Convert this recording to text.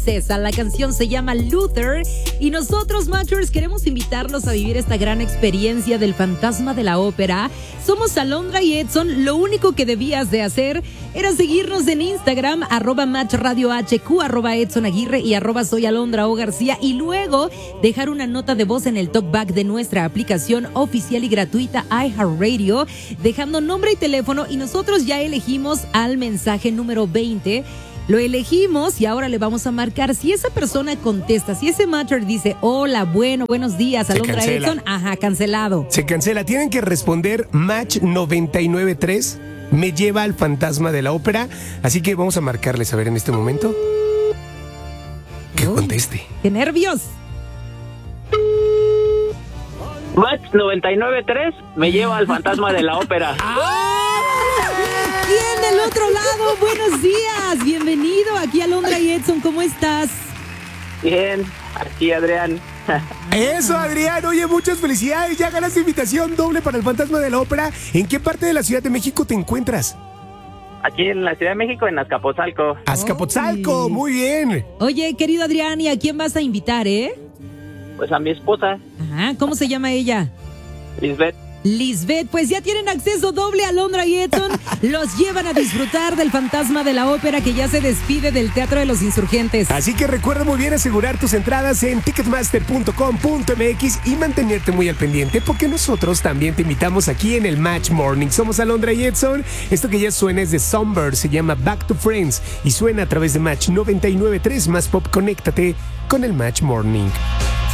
Princesa. La canción se llama Luther y nosotros, Matchers, queremos invitarlos a vivir esta gran experiencia del fantasma de la ópera. Somos Alondra y Edson. Lo único que debías de hacer era seguirnos en Instagram, @MatchRadioHQ, @EdsonAguirre y @SoyAlondraOGarcía, y luego dejar una nota de voz en el talkback de nuestra aplicación oficial y gratuita iHeartRadio, dejando nombre y teléfono, y nosotros ya elegimos al mensaje número 20. Lo elegimos y ahora le vamos a marcar. Si esa persona contesta, si ese matcher dice, hola, buenos días, Alondra Edson, cancelado. Se cancela. Tienen que responder Match 993, me lleva al fantasma de la ópera. Así que vamos a marcarles, a ver, en este momento. Que conteste. ¡Qué nervios! Match 993 me lleva al fantasma de la ópera. ¿Quién del otro lado? Buenos días, bienvenido aquí a Alondra y Edson, ¿cómo estás? Bien, aquí Adrián. Eso, Adrián. Oye, muchas felicidades. Ya ganaste invitación doble para el fantasma de la ópera. ¿En qué parte de la Ciudad de México te encuentras? Aquí en la Ciudad de México, en Azcapotzalco. Azcapotzalco, muy bien. Oye, querido Adrián, ¿y a quién vas a invitar, Pues a mi esposa, Ajá, ¿cómo se llama ella? Lisbeth, pues ya tienen acceso doble a Alondra y Edson. Los llevan a disfrutar del fantasma de la ópera que ya se despide del Teatro de los Insurgentes. Así que recuerda muy bien asegurar tus entradas en ticketmaster.com.mx y mantenerte muy al pendiente, porque nosotros también te invitamos aquí en el Match Morning. Somos Alondra y Edson. Esto que ya suena es de Songbird, se llama Back to Friends y suena a través de Match 99.3 más pop. Conéctate con el Match Morning.